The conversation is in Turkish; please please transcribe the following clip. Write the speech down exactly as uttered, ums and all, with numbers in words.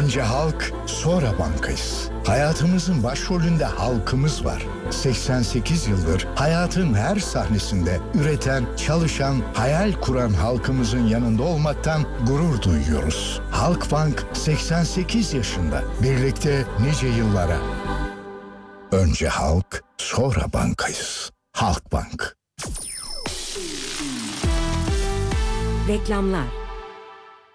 Önce halk, sonra bankayız. Hayatımızın başrolünde halkımız var. seksen sekiz yıldır hayatın her sahnesinde üreten, çalışan, hayal kuran halkımızın yanında olmaktan gurur duyuyoruz. Halkbank seksen sekiz yaşında. Birlikte nice yıllara. Önce halk, sonra bankayız. Halkbank. Reklamlar.